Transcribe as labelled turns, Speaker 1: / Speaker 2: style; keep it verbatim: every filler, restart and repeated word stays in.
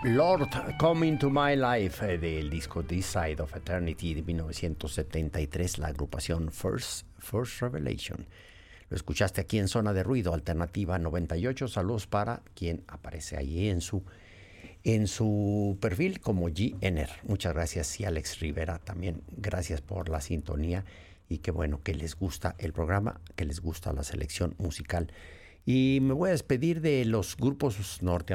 Speaker 1: Lord, Come Into My Life, eh, del disco This Side of Eternity de mil novecientos setenta y tres, la agrupación First, First Revelation. Lo escuchaste aquí en Zona de Ruido, Alternativa noventa y ocho. Saludos para quien aparece ahí en su, en su perfil como G N R. Muchas gracias. Y Alex Rivera también, gracias por la sintonía y qué bueno que les gusta el programa, que les gusta la selección musical. Y me voy a despedir de los grupos norteamericanos